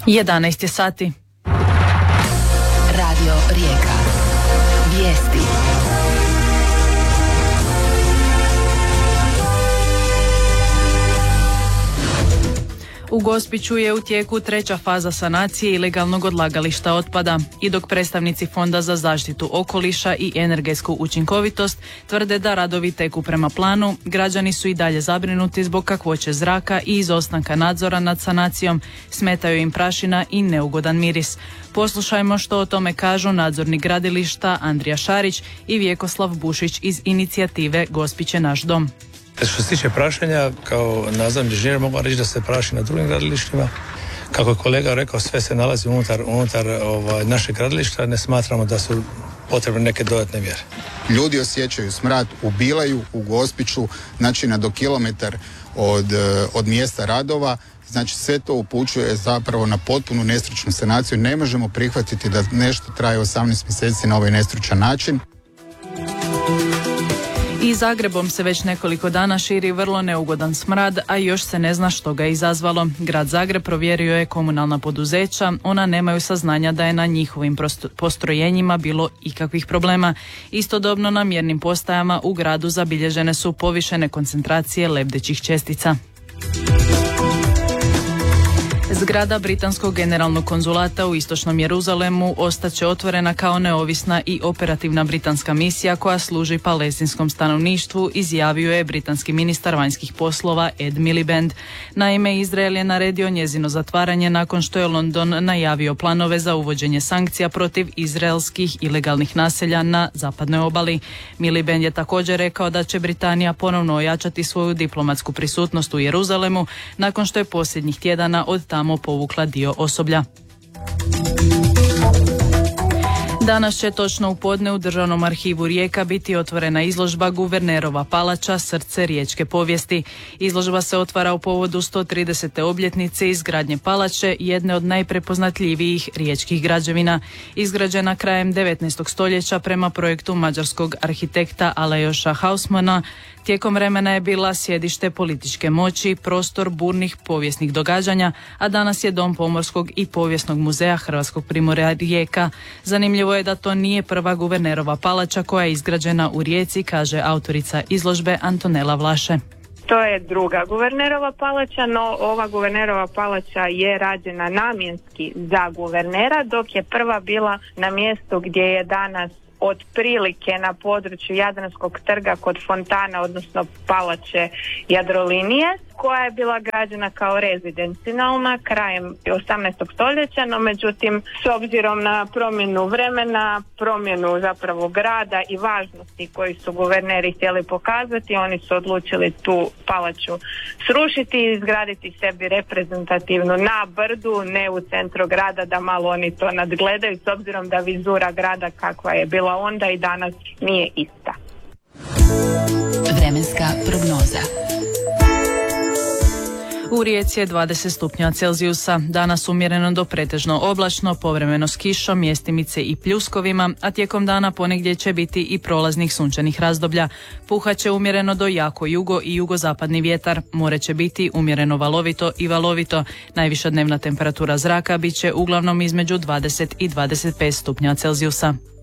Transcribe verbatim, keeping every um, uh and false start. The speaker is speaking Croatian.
jedanaest je sati. Radio Rijeka. Vijesti. U Gospiću je u tijeku treća faza sanacije ilegalnog odlagališta otpada i dok predstavnici Fonda za zaštitu okoliša i energetsku učinkovitost tvrde da radovi teku prema planu, građani su i dalje zabrinuti zbog kakvoće zraka i izostanka nadzora nad sanacijom, smetaju im prašina i neugodan miris. Poslušajmo što o tome kažu nadzornik gradilišta Andrija Šarić i Vjekoslav Bušić iz inicijative Gospić je naš dom. Što se tiče prašenja, kao nadzorni inženjer mogu reći da se praši na drugim gradilištima. Kako je kolega rekao, sve se nalazi unutar, unutar ovaj, našeg gradilišta, ne smatramo da su potrebne neke dodatne mjere. Ljudi osjećaju smrad, ubilaju u Gospiću, znači na do kilometar od, od mjesta radova. Znači sve to upućuje zapravo na potpunu nestručnu sanaciju. Ne možemo prihvatiti da nešto traje osamnaest mjeseci na ovaj nestručan način. I Zagrebom se već nekoliko dana širi vrlo neugodan smrad, a još se ne zna što ga je izazvalo. Grad Zagreb provjerio je komunalna poduzeća, ona nemaju saznanja da je na njihovim postrojenjima bilo ikakvih problema. Istodobno na mjernim postajama u gradu zabilježene su povišene koncentracije lebdećih čestica. Zgrada Britanskog generalnog konzulata u Istočnom Jeruzalemu ostaće otvorena kao neovisna i operativna britanska misija koja služi palestinskom stanovništvu, izjavio je britanski ministar vanjskih poslova Ed Miliband. Naime, Izrael je naredio njezino zatvaranje nakon što je London najavio planove za uvođenje sankcija protiv izraelskih ilegalnih naselja na zapadnoj obali. Miliband je također rekao da će Britanija ponovno ojačati svoju diplomatsku prisutnost u Jeruzalemu nakon što je posljednjih tjedana od tamo povukla dio osoblja. Danas će točno u podne u Državnom arhivu Rijeka biti otvorena izložba Guvernerova palača, srce riječke povijesti. Izložba se otvara u povodu sto tridesete obljetnice izgradnje palače, jedne od najprepoznatljivijih riječkih građevina. Izgrađena krajem devetnaestog stoljeća prema projektu mađarskog arhitekta Alejoša Hausmana, tijekom vremena je bila sjedište političke moći, prostor burnih povijesnih događanja, a danas je dom Pomorskog i povijesnog muzeja Hrvatskog primorja Rijeka. Zanimljivo je da to nije prva Guvernerova palača koja je izgrađena u Rijeci, kaže autorica izložbe Antonela Vlaše. To je druga Guvernerova palača, no ova Guvernerova palača je rađena namjenski za guvernera, dok je prva bila na mjestu gdje je danas otprilike na području Jadranskog trga kod fontana, odnosno palače Jadrolinije, koja je bila građena kao rezidencionalna krajem osamnaestog stoljeća, no međutim s obzirom na promjenu vremena, promjenu zapravo grada i važnosti koji su guverneri htjeli pokazati, oni su odlučili tu palaču srušiti i izgraditi sebi reprezentativnu na brdu, ne u centru grada, da malo oni to nadgledaju, s obzirom da vizura grada kakva je bila onda i danas nije ista. Vremenska prognoza. U Rijeci je dvadeset stupnjeva Celzijusa, danas umjereno do pretežno oblačno, povremeno s kišom, mjestimice i pljuskovima, a tijekom dana ponegdje će biti i prolaznih sunčanih razdoblja. Puhaće umjereno do jako jugo i jugozapadni vjetar, more će biti umjereno valovito i valovito. Najviša dnevna temperatura zraka bit će uglavnom između dvadeset i dvadeset pet stupnjeva Celzijusa.